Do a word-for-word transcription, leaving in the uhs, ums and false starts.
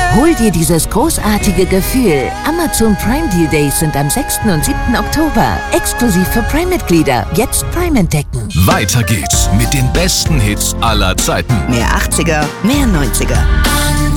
Hol dir dieses großartige Gefühl. Amazon Prime Deal Days sind am sechsten und siebten Oktober. Exklusiv für Prime-Mitglieder. Jetzt Prime entdecken. Weiter geht's mit den besten Hits aller Zeiten. Mehr achtziger, mehr neunziger.